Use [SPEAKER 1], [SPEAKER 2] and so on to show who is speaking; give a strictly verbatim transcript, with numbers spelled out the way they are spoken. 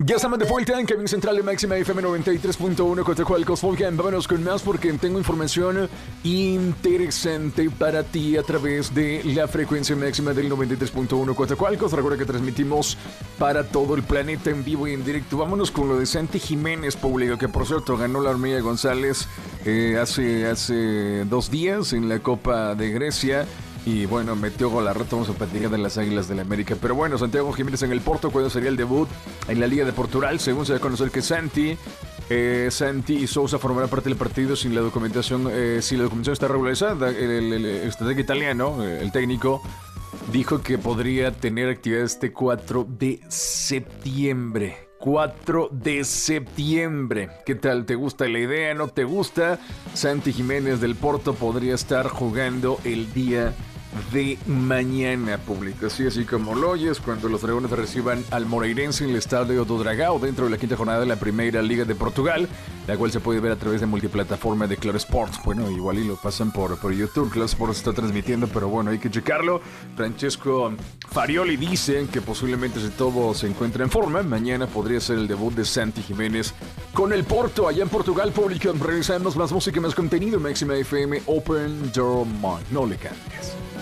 [SPEAKER 1] Ya estamos de vuelta en Cabina Central de Máxima F M noventa y tres punto uno Coatzacoalcos. Volcan, vámonos con más porque tengo información interesante para ti a través de la frecuencia máxima del noventa y tres punto uno Coatzacoalcos. Recuerda que transmitimos para todo el planeta en vivo y en directo. Vámonos con lo de Santi Jiménez, público, que por cierto ganó la Hormiga González eh, hace, hace dos días en la Copa de Grecia. Y bueno, metió gol a rato, vamos a platicar de las Águilas del la América. Pero bueno, Santiago Jiménez en el Porto, cuando sería el debut en la Liga de Portugal. Según se da a conocer que Santi, eh, Santi y Sousa formarán parte del partido sin la documentación, eh, si la documentación está regularizada. El, el, el estratega italiano, el técnico, dijo que podría tener actividad este cuatro de septiembre. cuatro de septiembre. ¿Qué tal? ¿Te gusta la idea? ¿No te gusta? Santi Jiménez del Porto podría estar jugando el día de mañana, público. Así, así como lo oyes, cuando los dragones reciban al Moreirense en el Estadio do Dragão, dentro de la quinta jornada de la Primera Liga de Portugal, la cual se puede ver a través de multiplataforma de Claro Sports. Bueno, igual y lo pasan por, por YouTube. Claro Sports está transmitiendo, pero bueno, hay que checarlo. Francesco Farioli dice que posiblemente, si todo se encuentra en forma, mañana podría ser el debut de Santi Jiménez con el Porto, allá en Portugal, público. Regresamos, más música, más contenido. Máxima F M, Open Your Mind. No le cambies.